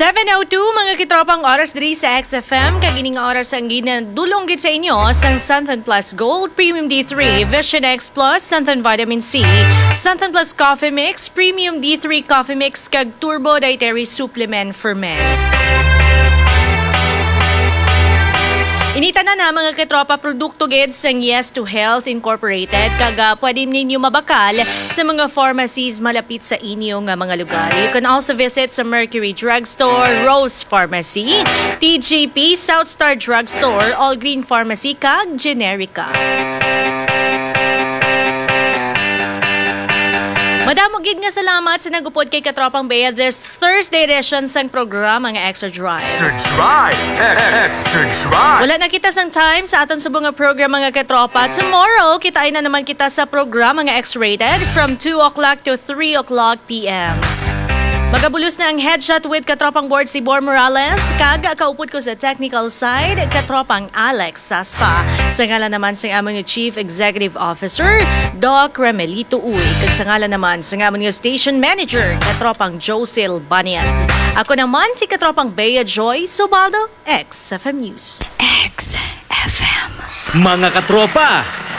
7:02 mga kitropang oras diri sa XFM kagining oras ang ginadulong gid sa inyo sang Santan Plus Gold Premium D3 Vision X Plus Santan Vitamin C Santan Plus Coffee Mix Premium D3 Coffee Mix kag Turbo Dietary Supplement for Men. Inita na mga katropa produkto gid sang Yes to Health Incorporated kaga pwede ninyo mabakal sa mga pharmacies malapit sa inyo nga mga lugar. You can also visit sa Mercury Drugstore, Rose Pharmacy, TGP, South Star Drugstore, All Green Pharmacy kag Generica. Madamo gid nga salamat sa nagupod kay Katropang Bea this Thursday edition sang programa nga Extra Drive. Extra Drive! Extra Drive! Wala na kita sang time sa aton subong nga programa nga Katropa. Tomorrow, kitain na naman kita sa programa nga X-Rated from 2 o'clock to 3 o'clock p.m. Magabulos na ang Headshot with Katropang Board si Bor Morales. Kag kaupod ko sa technical side, Katropang Alex Saspa. Sa ngalan naman sa aming Chief Executive Officer, Doc Remelito Uy. Kag sa ngalan naman sa aming Station Manager, Katropang Josil Banias. Ako naman si Katropang Bea Joy Subaldo, XFM News. XFM. Mga katropa,